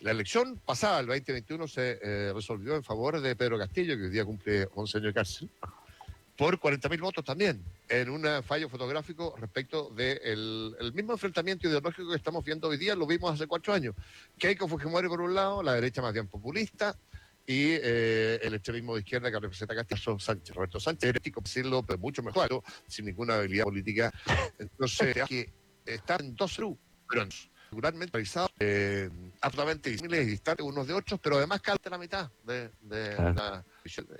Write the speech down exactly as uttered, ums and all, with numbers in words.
La elección pasada, el veinte veintiuno, se eh, resolvió en favor de Pedro Castillo, que hoy día cumple once años de cárcel, por cuarenta mil votos también, en un fallo fotográfico respecto del el mismo enfrentamiento ideológico que estamos viendo hoy día, lo vimos hace cuatro años. Keiko Fujimori por un lado, la derecha más bien populista, y eh, el extremismo de izquierda que representa Castillo Sánchez. Roberto Sánchez, herético, decirlo, pero mucho mejor, sin ninguna habilidad política. Entonces, hay que estar en dos Perú, pero regularmente realizados, eh, absolutamente disímiles y distantes unos de otros, pero además calta la mitad de, de Claro. la